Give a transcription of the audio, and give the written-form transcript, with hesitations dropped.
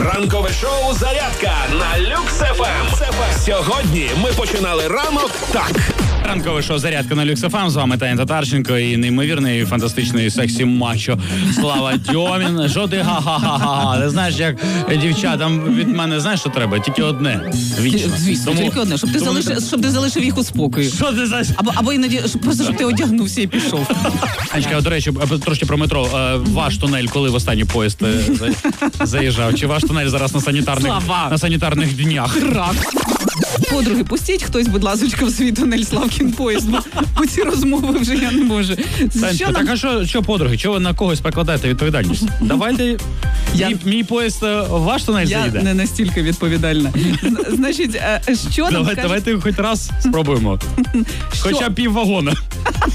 Ранкове шоу «Зарядка» на Люкс-ФМ. Сьогодні ми починали ранок так. Ранкове шоу «Зарядка» на Люкс-ФМ. З вами Таня Татарченко і неймовірний, фантастичний, сексі-мачо Слава Дьомін. Що ти га-га-га-га? Ти знаєш, як дівчатам від мене, знаєш, що треба? Тільки одне. Вічно. Звісно, тільки одне, щоб ти залишив їх у спокої. Що ти за... Або іноді, просто щоб ти одягнувся і пішов. Анечка, до речі, трошки про метро. Ваш тунель, коли в останній поїзд заїжджав? Чи ваш тунель зараз на санітарних днях? Подруги, пустіть хтось, будь ласочка, в свій тунель Славкін поїзд, бо ці розмови вже я не можу. Танечка, так а що подруги? Чого ви на когось покладаєте відповідальність? Давайте мій поїзд ваш тунель заїде. Я не настільки відповідальна. Значить, що нам Давайте хоч раз спробуємо. Хоча б пів вагона.